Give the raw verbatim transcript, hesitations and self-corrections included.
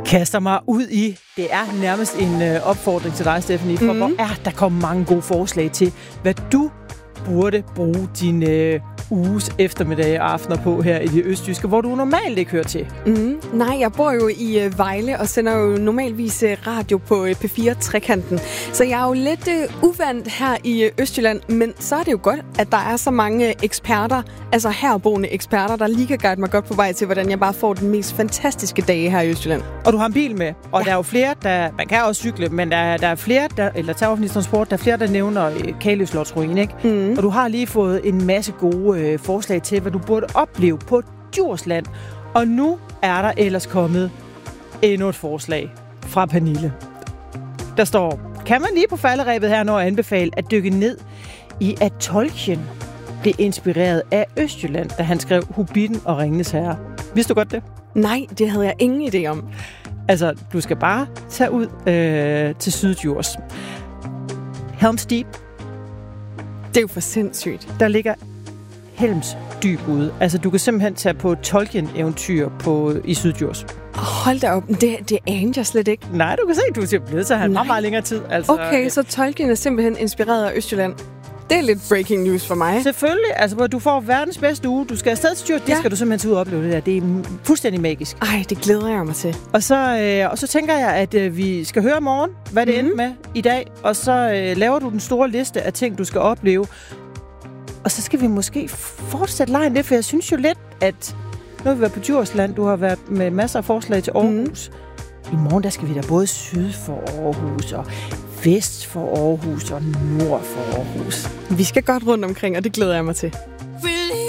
kaster mig ud i. Det er nærmest en øh, opfordring til dig, Stephanie, for mm. hvor er der kommer mange gode forslag til, hvad du burde bruge din øh, uges eftermiddag og aftener på her i det østjyske, hvor du normalt ikke hører til. Mm. Nej, jeg bor jo i øh, Vejle og sender jo normalvis øh, radio på øh, P fire Trekanten. Så jeg er jo lidt øh, uvant her i øh, Østjylland, men så er det jo godt, at der er så mange øh, eksperter, altså herboende eksperter, der lige kan guide mig godt på vej til, hvordan jeg bare får den mest fantastiske dag her i Østjylland. Og du har en bil med, og ja. Der er jo flere, der, man kan også cykle, men der, der er flere, der, eller tage offentlig transport, der er flere, der nævner øh, Kaløslotsruin, ikke? Mm. Og du har lige fået en masse gode øh, forslag til, hvad du burde opleve på Djursland. Og nu er der ellers kommet endnu et forslag fra Pernille. Der står, kan man lige på falderebet her når anbefale at dykke ned i, at Tolkien blev inspireret af Østjylland, da han skrev Hobbitten og Ringenes Herre. Vidste du godt det? Nej, det havde jeg ingen idé om. Altså, du skal bare tage ud øh, til Syddjurs. Helm's Deep. Det er jo for sindssygt. Der ligger Helms dyb ude. Altså, du kan simpelthen tage på Tolkien-eventyr på, i Syddjurs. Hold da op. Det, det aner jeg slet ikke. Nej, du kan se, du er blevet til at have meget, meget længere tid. Altså, okay, så Tolkien er simpelthen inspireret af Østjylland. Det er lidt breaking news for mig. Selvfølgelig. Altså, du får verdens bedste uge. Du skal afsted til Djurs. Ja. Det skal du simpelthen tage ud og opleve det der. Det er fuldstændig magisk. Ej, det glæder jeg mig til. Og så, øh, og så tænker jeg, at øh, vi skal høre i morgen, hvad det mm-hmm. endte med i dag. Og så øh, laver du den store liste af ting, du skal opleve. Og så skal vi måske fortsætte lejen lidt, for jeg synes jo lidt, at nu har vi været på Djursland, du har været med masser af forslag til Aarhus. Mm. I morgen, der skal vi da både syd for Aarhus, og vest for Aarhus, og nord for Aarhus. Vi skal godt rundt omkring, og det glæder jeg mig til.